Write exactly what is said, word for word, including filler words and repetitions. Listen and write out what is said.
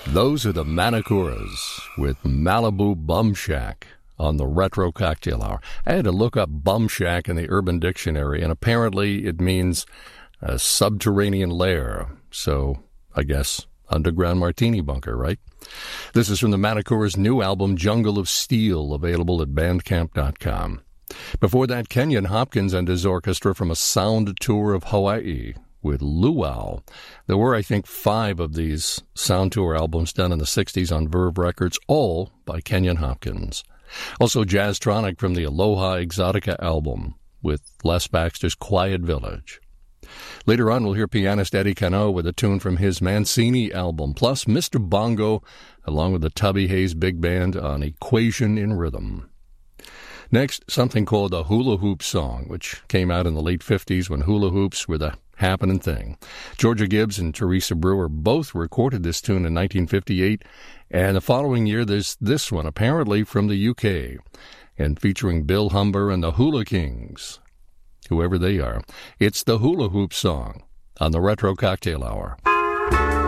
Those are the Manicuras with Malibu Bum Shack on the Retro Cocktail Hour. I had to look up Bum Shack in the Urban Dictionary, and apparently it means a subterranean lair. So, I guess, underground martini bunker, right? This is from the Manicuras' new album, Jungle of Steel, available at bandcamp dot com. Before that, Kenyon Hopkins and his orchestra from a sound tour of Hawaii with Luau. There were, I think, five of these sound tour albums done in the sixties on Verve Records, all by Kenyon Hopkins. Also, Jazztronic from the Aloha Exotica album with Les Baxter's Quiet Village. Later on, we'll hear pianist Eddie Cano with a tune from his Mancini album, plus Mister Bongo, along with the Tubby Hayes Big Band on Equation in Rhythm. Next, something called a hula hoop song, which came out in the late fifties when hula hoops were the happening thing. Georgia Gibbs and Teresa Brewer both recorded this tune in nineteen fifty-eight, and the following year there's this one, apparently from the U K, and featuring Bill Humber and the Hula Kings, whoever they are. It's the hula hoop song on the Retro Cocktail Hour.